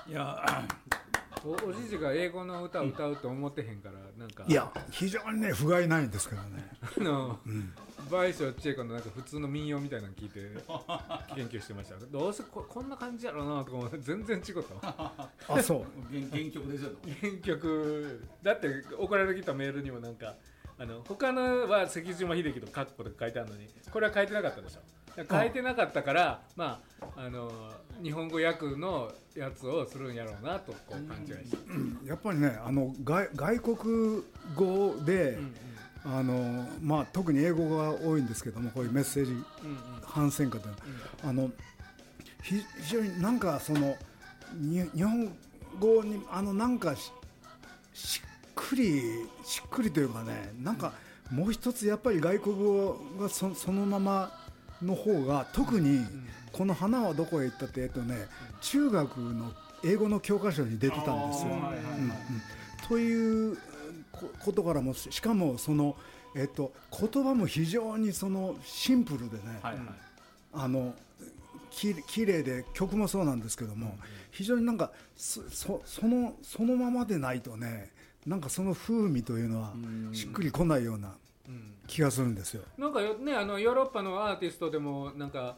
いやおじじが英語の歌を歌うと思ってへんから、なんかいや非常にね不甲斐ないんですけどね倍賞千恵子のなんか普通の民謡みたいなの聞いて研究してました。どうせこんな感じやろうなとか思って全然違ったあそう原曲ですよ。 原曲だって送られてきたメールにもなんか他のは関島秀樹とカッコとか書いてあるのにこれは書いてなかったでしょ。書いてなかったから、まあ日本語訳のやつをするんやろうなとこう勘違いして、 やっぱりね外国語で、まあ、特に英語が多いんですけども、こういうメッセージ反戦歌というのは、非常になんかその日本語になんかしっくりというかね、なんかもう一つやっぱり外国語がそのままの方が特にこの花はどこへ行ったって中学の英語の教科書に出てたんですよ。ということからも、しかもその言葉も非常にそのシンプルでね、綺麗で曲もそうなんですけども、非常になんかそのままでないとね、なんかその風味というのはしっくりこないような気がするんですよ。 なんかね、ヨーロッパのアーティストでもなんか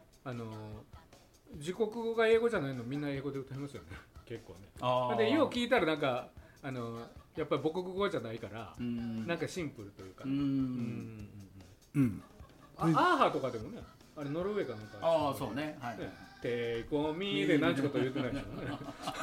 自国語が英語じゃないのみんな英語で歌いますよね結構ね。でよう聞いたらなんかやっぱり母国語じゃないからなんかシンプルというか、アーハとかでもね、あれノルウェーかなんか、 ああそうね、はい、 テイコミーで何ちゅうこと言ってないでしょうね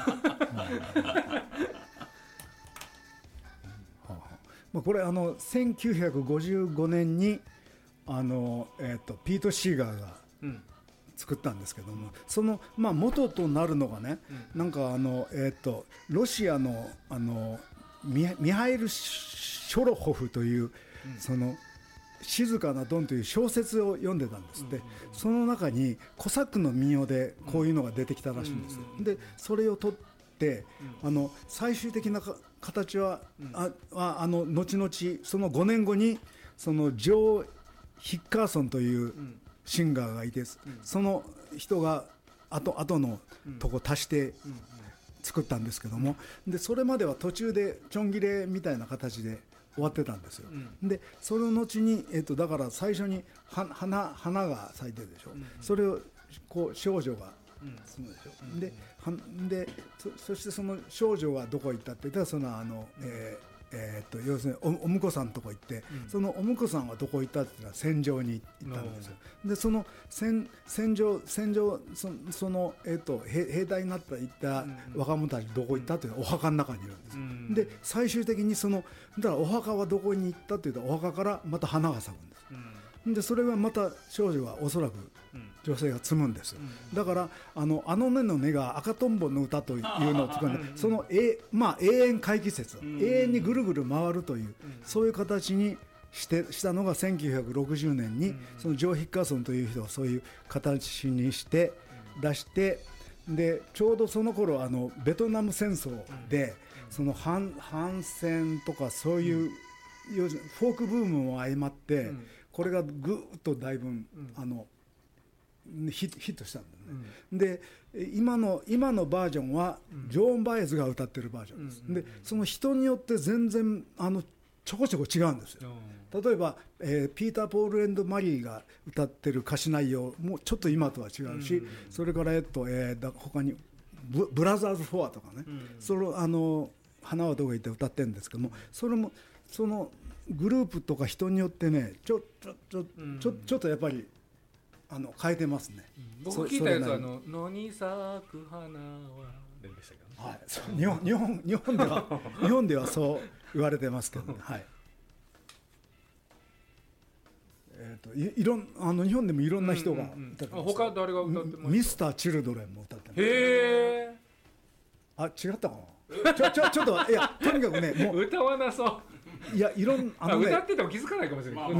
これ1955年にピート・シーガーが作ったんですけども、その、元となるのがね、なんかロシアのミハイル・ショロホフという、その静かなドンという小説を読んでたんですって、その中にコサックの民謡でこういうのが出てきたらしいんですよ。でそれを取って最終的な形は、後々その5年後にそのジョー・ヒッカーソンというシンガーがいて、その人が後のとこ足して作ったんですけども、でそれまでは途中でちょん切れみたいな形で終わってたんですよ。でその後に、だから最初に花が咲いてるでしょ、それをこう少女がするでしょ、でそしてその少女がどこ行ったって言ったら、その要するにお婿さんのとこ行って、そのお婿さんはどこ行ったって言ったら戦場に行ったんですよ。でその戦場その、兵隊になった行った若者たちどこ行ったっていうのはお墓の中にいるんです。で最終的にだからお墓はどこに行ったって言ったらお墓からまた花が咲くんです。でそれはまた少女はおそらく女性が摘むんです。だからあの目の目が赤とんぼの歌というのを作る、その永遠回帰説、永遠にぐるぐる回るという、そういう形にしたのが1960年にそのジョー・ヒッカーソンという人がそういう形にして出して、でちょうどその頃ベトナム戦争でその反戦とかそういう、フォークブームも相まって、これがぐーっとだいぶヒットしたんだよね。で今のバージョンはジョーン・バイエズが歌ってるバージョンです。でその人によって全然ちょこちょこ違うんですよ。例えば、ピーター・ポール&マリーが歌ってる歌詞内容もちょっと今とは違うし、それから他にブラザーズ・フォアとかね、その花はどこへ行って歌ってるんですけども、それもそのグループとか人によってねちょっとやっぱり変えてますね。 僕聞いたやつは野に咲く花はでしたけど、ね、 はい、日本ではそう言われてますけどね、はい。日本でもいろんな人が歌ってます。 他誰が歌ってますか？ ミスター・チルドレンも歌ってます。 へえ。 あ、違ったかな。ちょっといやとにかくね、もう歌わなそう。 いや歌ってても気づかないかもしれない。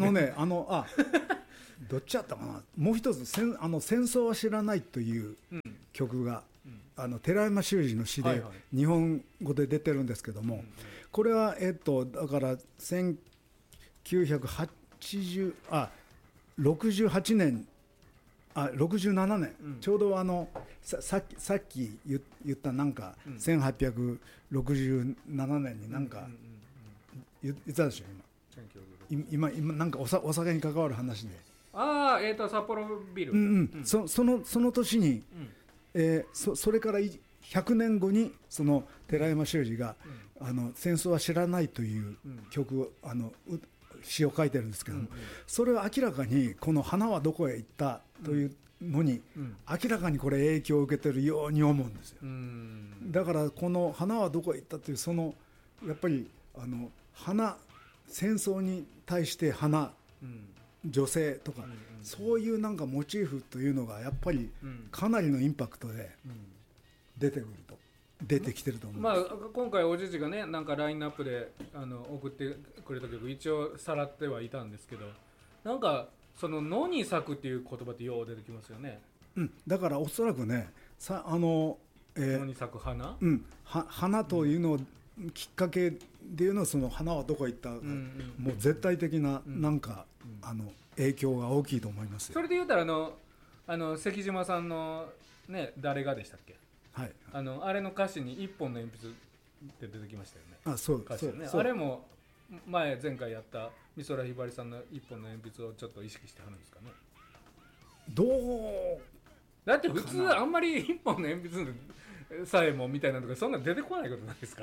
どっちやったかな。もう一つ戦争は知らないという曲が、寺山修司の詩で日本語で出てるんですけども、これはだから68年 67年、 うんちょうどさっき言ったなんか、1867年になんか言ったでしょ今なんかお酒に関わる話で、 札幌ビル、 その年に、それから100年後にその寺山修司が、戦争は知らないという曲を詩を書いてるんですけども、それは明らかにこの花はどこへ行ったというのに、明らかにこれ影響を受けてるように思うんですよ。だからこの花はどこへ行ったというそのやっぱり戦争に対して花、女性とか、そういうなんかモチーフというのがやっぱりかなりのインパクトで出てきてると思う。 今回おじじがねなんかラインナップで送ってくれた曲一応さらってはいたんですけど、なんかその野に咲くっていう言葉ってよう出てきますよね。 だからおそらくね野に咲く花、 花というのをきっかけでいうのはその花はどこへ行った、もう絶対的ななんか、影響が大きいと思いますよ。 それで言うたら関島さんのね誰がでしたっけ、 はい、 あれの歌詞に一本の鉛筆って出てきましたよね。 そう歌詞ね、あれも前回やった美空ひばりさんの一本の鉛筆をちょっと意識してはるんですかね。 どうだって普通あんまり一本の鉛筆さえもみたいなとかそんな出てこないことないですか。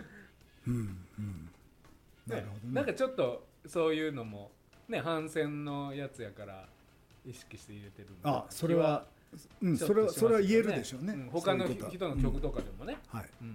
なるほどね。 なんかちょっとそういうのもね反戦のやつやから意識して入れてるんで、 それはそれは言えるでしょうね。 他の人の曲とかでもね、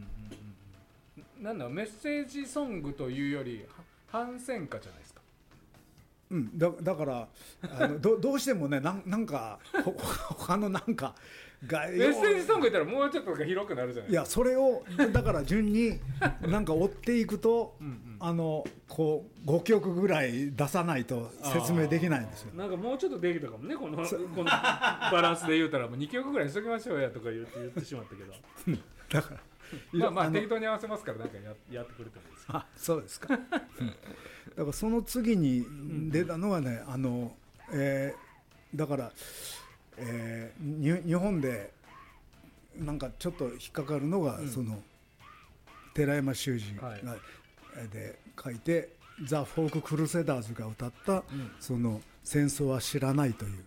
なんだメッセージソングというより反戦歌じゃないですか。 だからどうしてもねなんか他のなんかメッセージソング言ったらもうちょっと広くなるじゃないですか。 いやそれをだから順になんか追っていくとこう5曲ぐらい出さないと説明できないんですよ。 なんかもうちょっとできたかもねこのバランスで言うたらもう2曲ぐらいにしときましょうやとか言ってしまったけどだから適当に合わせますからなんかやってくれたんですよ。 そうですか。だからその次に出たのがねだから日本でなんかちょっと引っかかるのが、その寺山修司が、で書いてザ・フォーク・クルセダーズが歌った、その戦争は知らないという、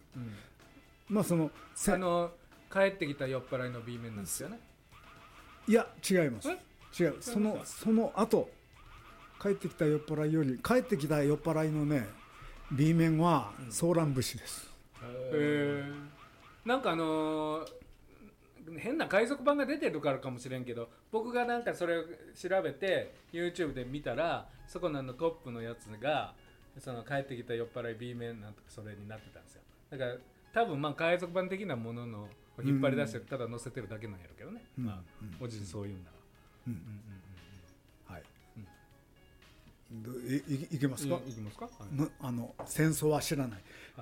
その帰ってきた酔っ払いの B 面なんですよね。 いや違います。違うその後帰ってきた酔っ払いより帰ってきた酔っ払いのね B 面はソーラン節です。 なんか変な海賊版が出てるからかもしれんけど僕がなんかそれを調べて YouTube で見たらそこのトップのやつがその帰ってきた酔っ払い B 面なんとかそれになってたんですよ。だから多分海賊版的なものの引っ張り出してただ載せてるだけなんやろうけどね、おじいそういうんなら、 はい、いけますか。 いきますか、 戦争は知らない、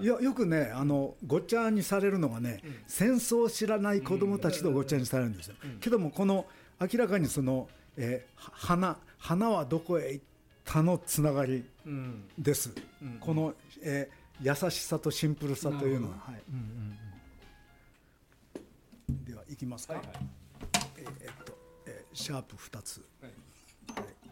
よくねごっちゃにされるのがね、戦争を知らない子どもたちとごっちゃにされるんですよ、けどもこの明らかにその、花はどこへ行ったのつながりです、この、優しさとシンプルさというのは、ではいきますか、シャープ2つ、